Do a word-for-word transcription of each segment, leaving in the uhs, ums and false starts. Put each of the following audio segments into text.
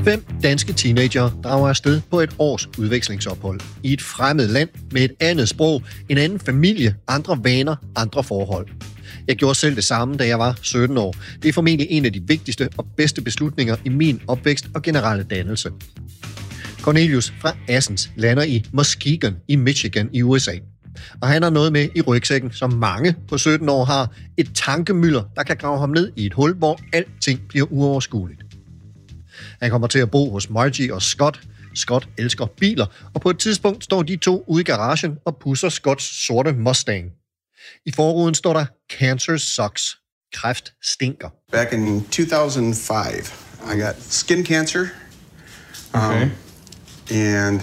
Fem danske teenagere drager afsted på et års udvekslingsophold i et fremmed land med et andet sprog, en anden familie, andre vaner, andre forhold. Jeg gjorde selv det samme, da jeg var sytten år. Det er formentlig en af de vigtigste og bedste beslutninger i min opvækst og generelle dannelse. Cornelius fra Assens lander i Muskegon i Michigan i U S A. Og han har noget med i rygsækken, som mange på sytten år har. Et tankemylder, der kan grave ham ned i et hul, hvor alting bliver uoverskueligt. Han kommer til at bo hos Margie og Scott. Scott elsker biler, og på et tidspunkt står de to ude i garagen og pusser Scotts sorte Mustang. I forruden står der "Cancer sucks." Kræft stinker. Back in two thousand five, I got skin cancer. Okay. Um, and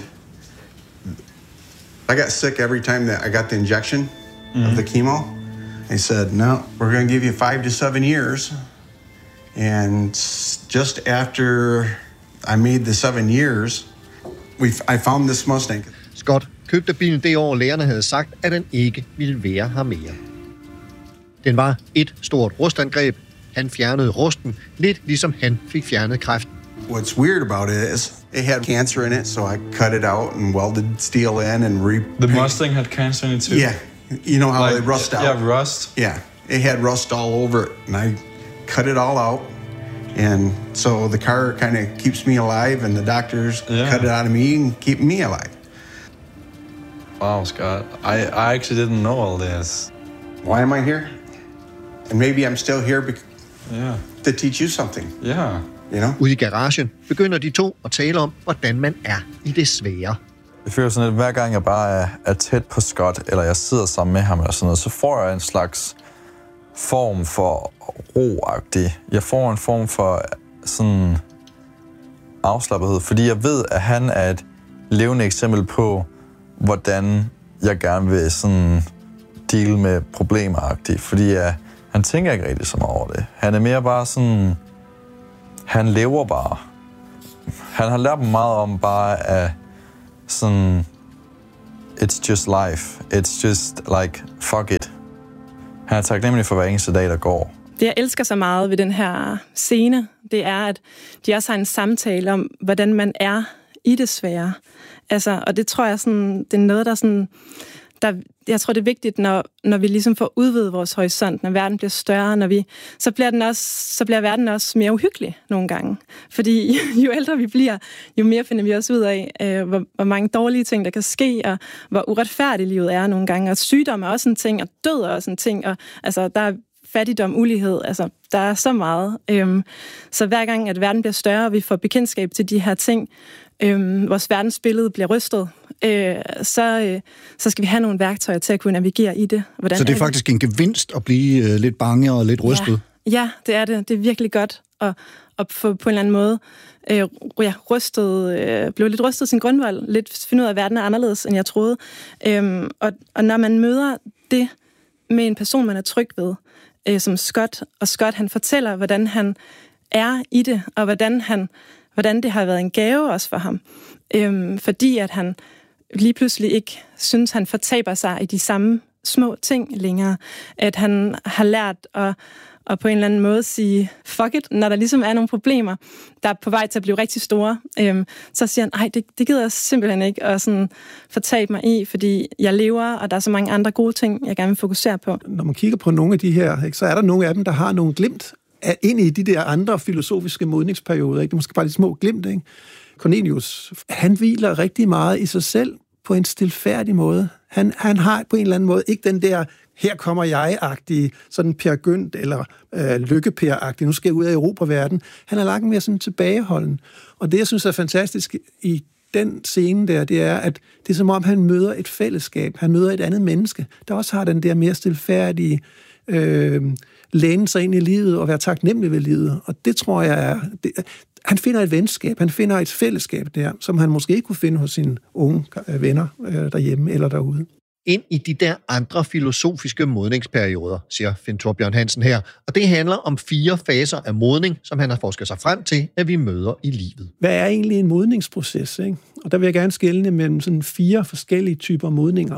I got sick every time that I got the injection mm-hmm. of the chemo. They said, no, we're going to give you five to seven years. And just after I made the seven years, we I found this Mustang. Scott købte bilen det år, lægerne havde sagt, at den ikke ville være her mere. Den var et stort rustangreb. Han fjernede rusten, lidt ligesom han fik fjernet kræften. What's weird about it is it had cancer in it, so I cut it out and welded steel in and re- The Mustang had cancer in it too? Yeah. You know how like, they rust out? Yeah, rust. Yeah. It had rust all over it, and I cut it all out. And so the car kind of keeps me alive, and the doctors yeah. cut it out of me and keep me alive. Wow, Scott. I, I actually didn't know all this. Why am I here? And maybe I'm still here because yeah. to teach you something. Yeah. You know? Ude i garagen begynder de to at tale om, hvordan man er i det svære. Jeg føler sådan, at hver gang jeg bare er, er tæt på Scott, eller jeg sidder sammen med ham eller sådan noget, så får jeg en slags form for ro-agtig. Jeg får en form for sådan afslappethed, fordi jeg ved, at han er et levende eksempel på, hvordan jeg gerne vil sådan deal med problemer-agtigt, fordi jeg, han tænker ikke rigtig så meget over det. Han er mere bare sådan, han lever bare. Han har lært mig meget om bare at sådan, it's just life. It's just like, fuck it. Han er taknemmelig for hver eneste dag, der går. Det, jeg elsker så meget ved den her scene, det er, at de også har en samtale om, hvordan man er i det svære. Altså, og det tror jeg, sådan, det er noget, der sådan... Der, jeg tror, det er vigtigt, når, når vi ligesom får udvidet vores horisont, når verden bliver større, når vi, så, bliver den også, så bliver verden også mere uhyggelig nogle gange. Fordi jo ældre vi bliver, jo mere finder vi også ud af, øh, hvor, hvor mange dårlige ting, der kan ske, og hvor uretfærdigt livet er nogle gange. Og sygdom er også en ting, og død er også en ting. Og, altså, der er fattigdom, ulighed, altså, der er så meget. Øhm, så hver gang, at verden bliver større, og vi får bekendtskab til de her ting, øhm, vores verdensbillede bliver rystet, øh, så, øh, så skal vi have nogle værktøjer til at kunne navigere i det. Hvordan så det er, er faktisk en gevinst at blive øh, lidt bange og lidt rystet? Ja, ja, det er det. Det er virkelig godt at, at få på en eller anden måde øh, ja, rystet, øh, blive lidt rystet sin grundvold, lidt finde ud af, at verden er anderledes, end jeg troede. Øhm, og, og når man møder det med en person, man er tryg ved, øh, som Scott, og Scott, han fortæller, hvordan han er i det, og hvordan, han, hvordan det har været en gave også for ham. Øhm, fordi at han lige pludselig ikke synes, han fortaber sig i de samme små ting længere. At han har lært at, at på en eller anden måde sige, fuck it, når der ligesom er nogle problemer, der er på vej til at blive rigtig store, øhm, så siger han, ej, det, det gider jeg simpelthen ikke at sådan fortabe mig i, fordi jeg lever, og der er så mange andre gode ting, jeg gerne vil fokusere på. Når man kigger på nogle af de her, ikke, så er der nogle af dem, der har nogle glimt af, ind i de der andre filosofiske modningsperioder. Ikke? Det er måske bare de små glimt, ikke? Cornelius, han hviler rigtig meget i sig selv på en stilfærdig måde. Han, han har på en eller anden måde ikke den der, her kommer jeg-agtige, sådan Per Gynt eller øh, Lykke-Per-agtige, nu skal jeg ud af Europa-verden. Han er langt mere sådan tilbageholden. Og det, jeg synes er fantastisk i den scene der, det er, at det er som om, han møder et fællesskab. Han møder et andet menneske, der også har den der mere stilfærdige, øh, læne sig ind i livet og være taknemmelig ved livet. Og det tror jeg er... Det, han finder et venskab, han finder et fællesskab der, som han måske ikke kunne finde hos sine unge venner øh, derhjemme eller derude. Ind i de der andre filosofiske modningsperioder, siger Finn Thorbjørn Hansen her. Og det handler om fire faser af modning, som han har forsket sig frem til, at vi møder i livet. Hvad er egentlig en modningsproces? Ikke? Og der vil jeg gerne skelne mellem sådan fire forskellige typer modninger.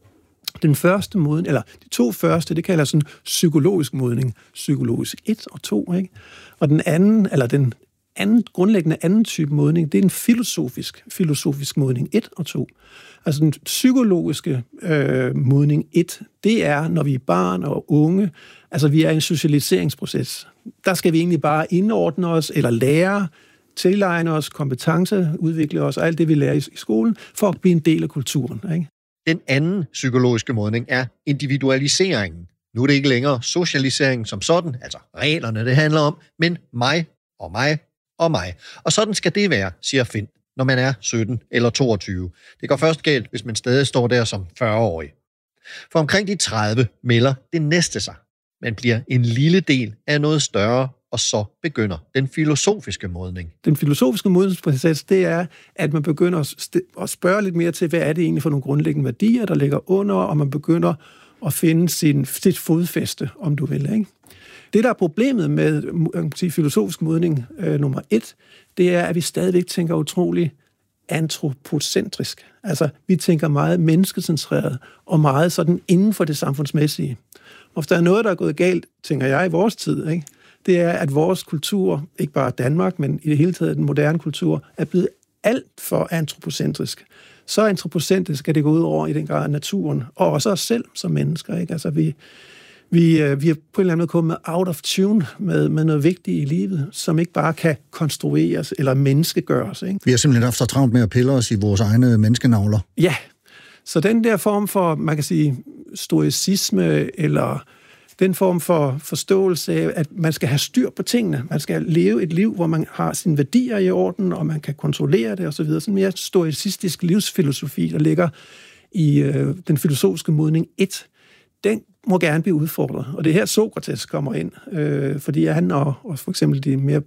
Den første modning, eller de to første, det kalder sådan psykologisk modning. Psykologisk et og to, ikke? Og den anden, eller den anden, grundlæggende anden type modning. Det er en filosofisk, filosofisk modning et og to. Altså den psykologiske øh, modning et, det er, når vi er barn og unge, altså vi er i en socialiseringsproces. Der skal vi egentlig bare indordne os, eller lære, tilegne os kompetencer, udvikle os, og alt det, vi lærer i, i skolen, for at blive en del af kulturen. Ikke? Den anden psykologiske modning er individualiseringen. Nu er det ikke længere socialisering som sådan, altså reglerne det handler om, men mig og mig og mig. Og sådan skal det være, siger Finn, når man er sytten eller toogtyve. Det går først galt, hvis man stadig står der som fyrre-årig. For omkring de tredive melder det næste sig. Man bliver en lille del af noget større, og så begynder den filosofiske modning. Den filosofiske modningsproces, det er, at man begynder at spørge lidt mere til, hvad er det egentlig for nogle grundlæggende værdier, der ligger under, og man begynder at finde sin, sit fodfæste, om du vil. Ikke? Det, der er problemet med sige, filosofisk modning øh, nummer et, det er, at vi stadigvæk tænker utrolig antropocentrisk. Altså, vi tænker meget menneskecentreret, og meget sådan inden for det samfundsmæssige. Og hvis der er noget, der er gået galt, tænker jeg, i vores tid, ikke? Det er, at vores kultur, ikke bare Danmark, men i det hele taget den moderne kultur, er blevet alt for antropocentrisk. Så antropocentrisk skal det gå ud over i den grad naturen, og også os selv som mennesker. Ikke? Altså, vi, vi, vi er på en eller anden måde kommet out of tune med, med noget vigtigt i livet, som ikke bare kan konstrueres eller menneskegøres. Ikke? Vi har simpelthen haft så travlt med at pille os i vores egne menneskenavler. Ja, så den der form for, man kan sige, stoicisme, eller den form for forståelse af, at man skal have styr på tingene. Man skal leve et liv, hvor man har sine værdier i orden, og man kan kontrollere det osv. Sådan en mere stoicistisk livsfilosofi, der ligger i øh, den filosofiske modning et, den må gerne blive udfordret. Og det er her Sokrates kommer ind, øh, fordi han og, og for eksempel de mere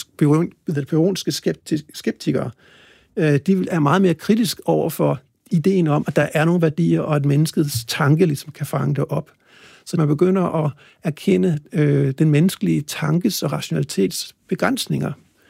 pyrrhonske skeptikere, øh, de er meget mere kritisk over for ideen om, at der er nogle værdier, og at menneskets tanke ligesom kan fange det op. Så man begynder at erkende øh, den menneskelige tankes og rationalitets begrænsninger,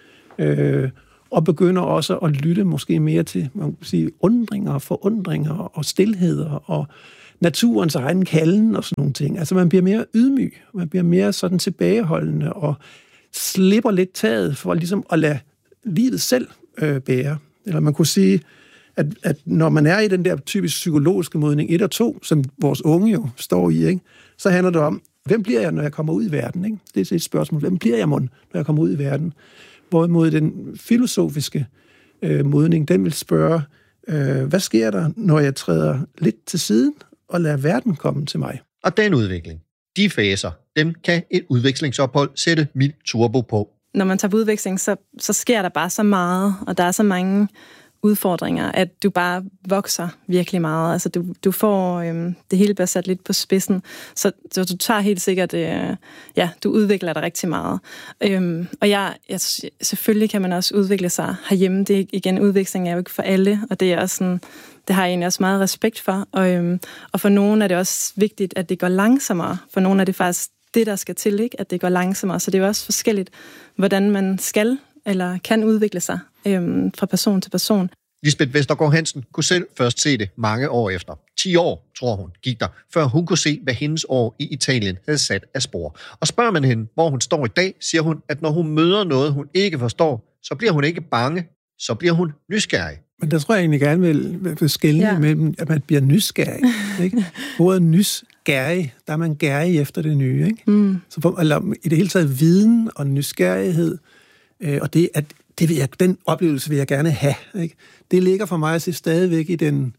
øh, og begynder også at lytte måske mere til, man kan sige, undringer, forundringer og stilheder og naturens egen kalden og sådan nogle ting. Altså man bliver mere ydmyg, man bliver mere sådan tilbageholdende og slipper lidt taget for ligesom at lade livet selv øh, bære. Eller man kunne sige, At, at når man er i den der typisk psykologiske modning et og to, som vores unge jo står i, ikke, så handler det om, hvem bliver jeg, når jeg kommer ud i verden? Ikke? Det er et spørgsmål. Hvem bliver jeg, mon, når jeg kommer ud i verden? Hvorimod den filosofiske øh, modning, den vil spørge, øh, hvad sker der, når jeg træder lidt til siden og lader verden komme til mig? Og den udvikling, de faser, dem kan et udvekslingsophold sætte mild turbo på. Når man tager på udveksling, så, så sker der bare så meget, og der er så mange udfordringer, at du bare vokser virkelig meget. Altså, du, du får øhm, det hele bliver sat lidt på spidsen, så, så du tager helt sikkert, øh, ja, du udvikler dig rigtig meget. Øhm, og jeg, jeg, selvfølgelig kan man også udvikle sig herhjemme. Det er igen, udveksling er jo ikke for alle, og det er også sådan, det har jeg egentlig også meget respekt for. Og, øhm, og for nogen er det også vigtigt, at det går langsommere. For nogen er det faktisk det, der skal til, ikke? At det går langsommere. Så det er jo også forskelligt, hvordan man skal eller kan udvikle sig øhm, fra person til person. Lisbeth Vestergaard Hansen kunne selv først se det mange år efter. ti år, tror hun, gik der, før hun kunne se, hvad hendes år i Italien havde sat af spor. Og spørger man hende, hvor hun står i dag, siger hun, at når hun møder noget, hun ikke forstår, så bliver hun ikke bange, så bliver hun nysgerrig. Men der tror jeg egentlig gerne vil, vil skelne ja. mellem, at man bliver nysgerrig. Ikke? Både nysgerrig, der er man gærig efter det nye. Ikke? Mm. Så for, eller, i det hele taget viden og nysgerrighed, øh, og det, at, det vil jeg, den oplevelse vil jeg gerne have. Ikke? Det ligger for mig at se stadigvæk i den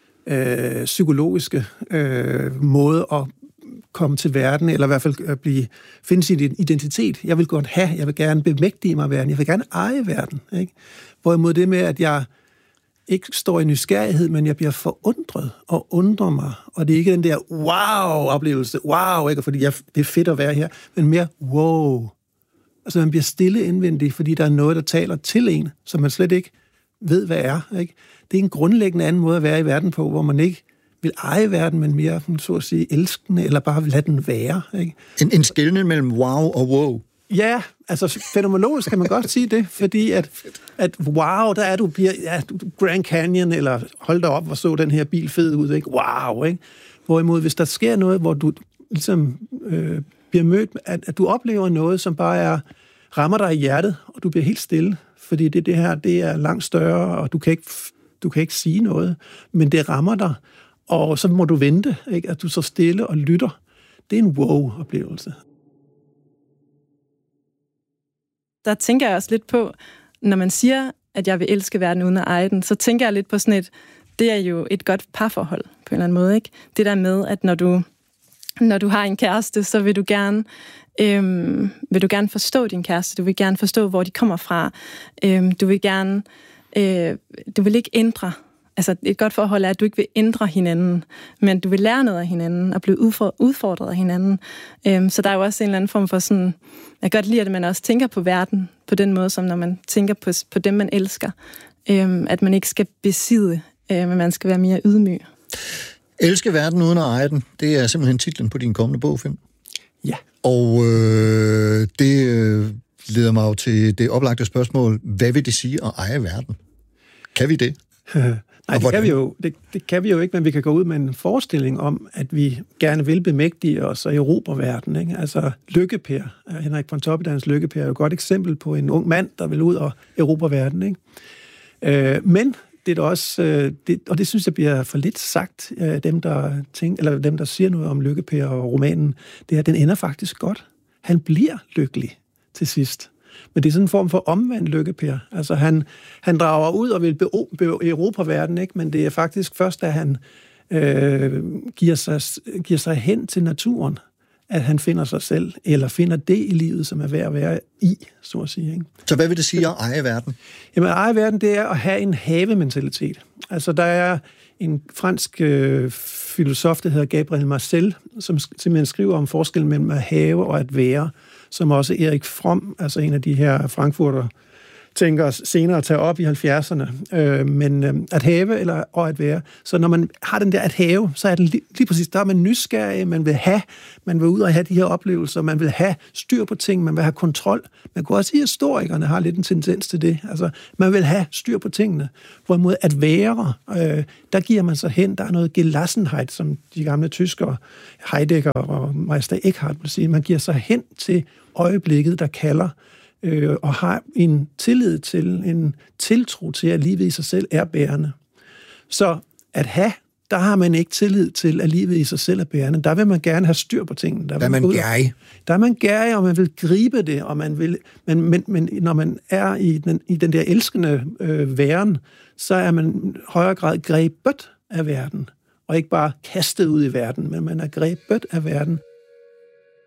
øh, psykologiske øh, måde at komme til verden, eller i hvert fald at blive, finde sin identitet. Jeg vil godt have, jeg vil gerne bemægtige mig verden, jeg vil gerne eje verden. Ikke? Hvorimod det med, at jeg ikke står i nysgerrighed, men jeg bliver forundret og undrer mig. Og det er ikke den der wow-oplevelse. Wow, ikke? Fordi jeg, det er fedt at være her. Men mere wow. Altså man bliver stille indvendigt, fordi der er noget, der taler til en, som man slet ikke ved, hvad er. Ikke? Det er en grundlæggende anden måde at være i verden på, hvor man ikke vil eje verden, men mere, så at sige, elske den, eller bare lade den være. Ikke? En, en skelne mellem wow og wow. Ja, altså fænomenologisk kan man godt sige det, fordi at, at wow, der er du, bliver, ja, Grand Canyon, eller hold da op, hvor så den her bil fed ud, ikke? Wow, ikke? Hvorimod, hvis der sker noget, hvor du ligesom øh, bliver mødt, at, at du oplever noget, som bare er rammer dig i hjertet, og du bliver helt stille, fordi det, det her, det er langt større, og du kan ikke, du kan ikke sige noget, men det rammer dig, og så må du vente, ikke? At du så stille og lytter. Det er en wow-oplevelse. Der tænker jeg også lidt på, når man siger, at jeg vil elske verden uden at eje den, så tænker jeg lidt på sådan et, det er jo et godt parforhold på en eller anden måde, ikke? Det der med, at når du, når du har en kæreste, så vil du gerne, øhm, vil du gerne forstå din kæreste, du vil gerne forstå, hvor de kommer fra, øhm, du vil gerne, øh, du vil ikke ændre. Altså et godt forhold er, at du ikke vil ændre hinanden, men du vil lære noget af hinanden og blive udfordret af hinanden. Øhm, så der er jo også en eller anden form for sådan, jeg kan godt lide, at man også tænker på verden på den måde, som når man tænker på, på dem, man elsker. Øhm, at man ikke skal besidde, øh, men man skal være mere ydmyg. Elske verden uden at eje den, det er simpelthen titlen på din kommende bog, Finn. Ja. Og øh, det øh, leder mig jo til det oplagte spørgsmål, hvad vil det sige at eje verden? Kan vi det? Nej, det kan, vi jo, det, det kan vi jo ikke, men vi kan gå ud med en forestilling om, at vi gerne vil bemægtige os og erobre verden. Ikke? Altså Lykke-Per, Henrik Pontoppidans Lykke-Per er jo et godt eksempel på en ung mand, der vil ud og erobre verden. Ikke? Øh, men det er da også, øh, det, og det synes jeg bliver for lidt sagt, øh, dem, der tænker, eller dem, der siger noget om Lykke-Per og romanen, det er, at den ender faktisk godt. Han bliver lykkelig til sidst. Men det er sådan en form for omvendt Lykke-Per. Altså han, han drager ud og vil erobre verden, ikke? Men det er faktisk først, da han øh, giver, sig, giver sig hen til naturen, at han finder sig selv, eller finder det i livet, som er værd at være i, så at sige. Ikke? Så hvad vil det sige at eje verden? Jamen at eje verden, det er at have en havementalitet. Altså der er en fransk øh, filosof, der hedder Gabriel Marcel, som simpelthen skriver om forskellen mellem at have og at være, som også Erik Fromm, altså en af de her frankfurter, tænker senere at tage op i halvfjerdserne. Øh, men øh, at have eller og at være. Så når man har den der at have, så er det lige, lige præcis, der er man nysgerrig, man vil have, man vil ud og have de her oplevelser, man vil have styr på ting, man vil have kontrol. Man kunne også sige, at historikerne har lidt en tendens til det. Altså, man vil have styr på tingene. Hvorimod at være, øh, der giver man sig hen, der er noget Gelassenheit, som de gamle tyskere, Heidegger og Meister Eckhart vil sige. Man giver sig hen til øjeblikket, der kalder, øh, og har en tillid til, en tiltro til, at livet i sig selv er bærende. Så at have, der har man ikke tillid til, at livet i sig selv er bærende. Der vil man gerne have styr på tingene. Der, der er man gærig. Der er man gærig, og man vil gribe det, og man vil, men, men, men når man er i den, i den der elskende øh, væren, så er man i højere grad grebet af verden, og ikke bare kastet ud i verden, men man er grebet af verden.